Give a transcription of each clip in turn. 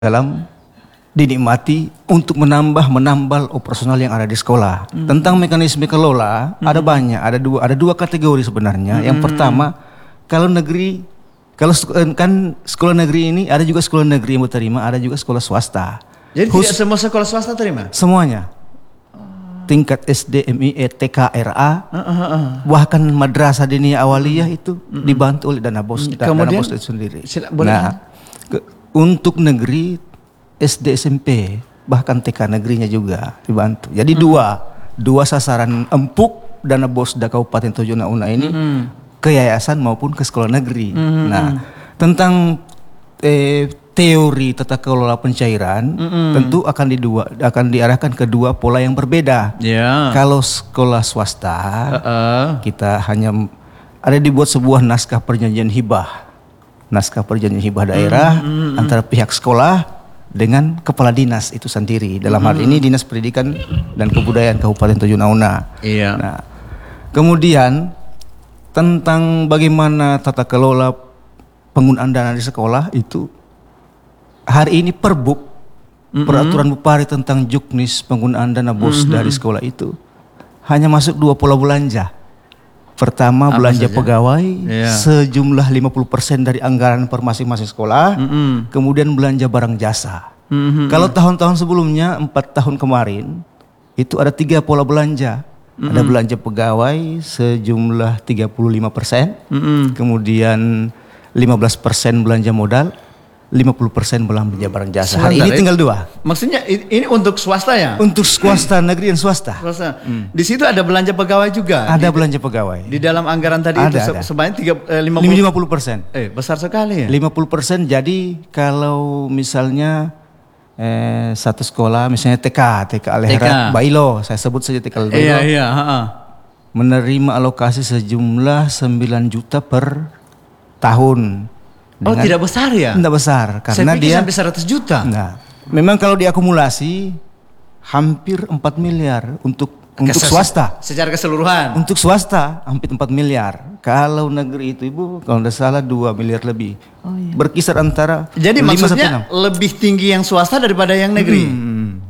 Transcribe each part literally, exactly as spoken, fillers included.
dalam dinikmati untuk menambah menambal operasional yang ada di sekolah. Hmm. Tentang mekanisme kelola hmm. ada banyak, ada dua ada dua kategori sebenarnya. Hmm. Yang pertama, kalau negeri kalau kan sekolah negeri ini ada juga sekolah negeri yang terima, ada juga sekolah swasta. Jadi Hus, tidak semua sekolah swasta terima? Semuanya. Tingkat S D, M I E, T K, R A, uh, uh, uh. bahkan madrasah diniyah awaliyah itu uh, uh. dibantu oleh dana bos, dana bos itu sendiri. Sila, boleh nah, ke, untuk negeri S D, S M P, bahkan T K negerinya juga dibantu. Jadi uh. dua, dua sasaran empuk dana bos da Kabupaten Tojo Una ini uh. ke yayasan maupun ke sekolah negeri. Uh. Nah, tentang eh, teori tata kelola pencairan mm-hmm. tentu akan didua, akan diarahkan ke dua pola yang berbeda. Yeah. Kalau sekolah swasta uh-uh. kita hanya ada dibuat sebuah naskah perjanjian hibah, naskah perjanjian hibah daerah mm-hmm. antara pihak sekolah dengan kepala dinas itu sendiri. Dalam mm-hmm. hal ini Dinas Pendidikan dan Kebudayaan Kabupaten Tojo Una. Yeah. Nah, kemudian tentang bagaimana tata kelola penggunaan dana di sekolah itu. Hari ini Perbuk, mm-hmm. peraturan Bupati tentang juknis penggunaan dana bos mm-hmm. dari sekolah itu hanya masuk dua pola belanja. Pertama, apa belanja saja? Pegawai yeah. sejumlah lima puluh persen dari anggaran per masing-masing sekolah. Mm-hmm. Kemudian belanja barang jasa. Mm-hmm. Kalau tahun-tahun sebelumnya, empat tahun kemarin, itu ada tiga pola belanja. Mm-hmm. Ada belanja pegawai sejumlah tiga puluh lima persen. Mm-hmm. Kemudian lima belas persen belanja modal. lima puluh persen belanja barang jasa. Hari ini tinggal dua. Maksudnya ini untuk swasta ya? Untuk swasta, negeri dan swasta. Swasta. Hmm. Di situ ada belanja pegawai juga? Ada di, belanja pegawai. Di dalam anggaran tadi ada, itu ada. sebanyak tiga, eh, lima puluh persen. Eh, besar sekali ya? lima puluh persen. Jadi kalau misalnya eh, satu sekolah, misalnya T K, T K Alehara Bailo, saya sebut saja T K Bailo. Iya, iya. Ha-ha. Menerima alokasi sejumlah sembilan juta per tahun. Oh, tidak besar ya? Tidak besar karena saya dia sampai seratus juta. Nah, memang kalau diakumulasi hampir empat miliar untuk Kes, untuk swasta. Secara keseluruhan. Untuk swasta hampir empat miliar. Kalau negeri itu Ibu kalau tidak salah dua miliar lebih. Oh, iya. Berkisar antara jadi maksudnya lebih tinggi yang swasta daripada yang negeri. Hmm.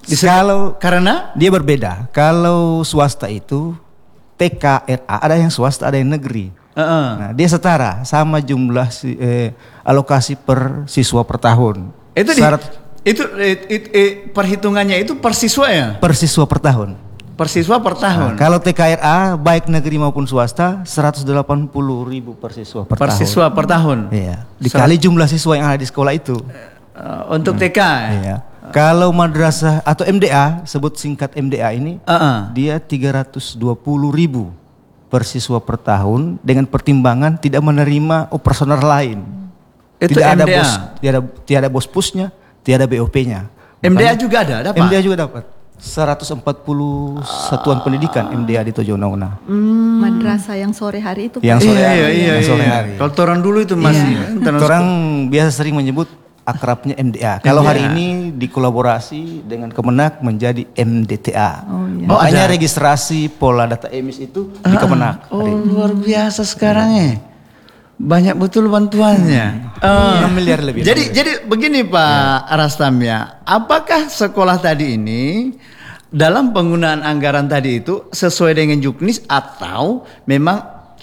Kalau karena dia berbeda. Kalau swasta itu T K R A ada yang swasta ada yang negeri. Uh-uh. Nah, dia setara sama jumlah si, eh, alokasi per siswa per tahun. Itu di, itu it, it, it, perhitungannya itu per siswa ya? Per siswa per tahun. Per siswa per tahun. Nah, kalau T K R A baik negeri maupun swasta seratus delapan puluh ribu per siswa per, per tahun. Per siswa per tahun. Iya. Dikali Serat... jumlah siswa yang ada di sekolah itu. Uh, untuk hmm. T K. Iya. Kalau madrasah atau M D A sebut singkat M D A ini, uh-uh. dia tiga ratus dua puluh ribu. Per siswa per tahun dengan pertimbangan tidak menerima operasional lain. Itu tidak M D A. ada bos, tiada tiada bos pusnya, tiada B O P-nya. M D A juga ada, dapat. M D A juga dapat. seratus empat puluh satuan pendidikan M D A di Tojo Una. Hmm. Madrasah yang sore hari itu. Yang sore iya, hari. Iya, iya, yang sore iya. hari. Kalau orang dulu itu masih. Iya. Orang biasa sering menyebut akrabnya M D A. Kalau hari ini dikolaborasi dengan Kemenak menjadi M D T A. Oh, iya. Makanya oh, registrasi pola data emis itu uh, di Kemenak. Oh, luar biasa sekarang ya. Banyak betul bantuannya. Hmm. Uh, enam miliar lebih. Jadi jadi begini Pak ya. Rastam ya. Apakah sekolah tadi ini dalam penggunaan anggaran tadi itu sesuai dengan juknis atau memang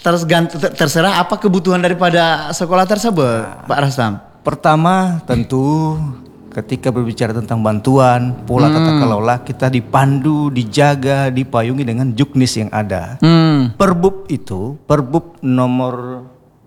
terserah apa kebutuhan daripada sekolah tersebut, nah, Pak Rastam? Pertama tentu ketika berbicara tentang bantuan, pola hmm. tata kelola kita dipandu, dijaga, dipayungi dengan juknis yang ada. Hmm. Perbub itu, Perbub nomor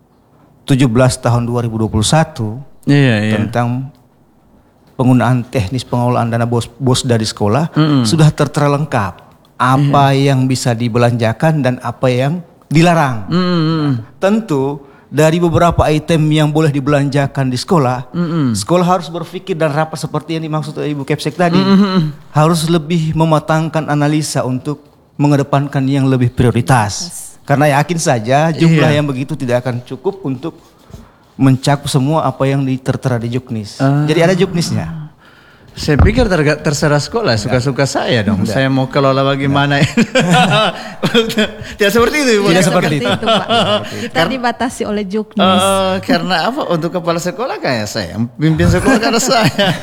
tujuh belas tahun dua ribu dua puluh satu yeah, yeah. tentang penggunaan teknis pengelolaan dana bos, bos dari sekolah hmm. sudah tertera lengkap apa yeah. yang bisa dibelanjakan dan apa yang dilarang. Hmm. Tentu dari beberapa item yang boleh dibelanjakan di sekolah, mm-hmm. sekolah harus berpikir dan rapat seperti yang dimaksud Ibu Kepsek tadi. Mm-hmm. Harus lebih mematangkan analisa untuk mengedepankan yang lebih prioritas. Yes. Karena yakin saja jumlah yeah. yang begitu tidak akan cukup untuk mencakup semua apa yang tertera di juknis. Uh. Jadi ada juknisnya. Saya pikir terga- terserah sekolah, suka-suka saya dong. Saya mau kelola bagaimana. Tidak seperti itu, Ibu. Tidak Tidak seperti seperti itu. itu, Pak. Kita dibatasi oleh Juknis. Eh, karena apa? Untuk kepala sekolah kayak saya, pimpin sekolah karena saya.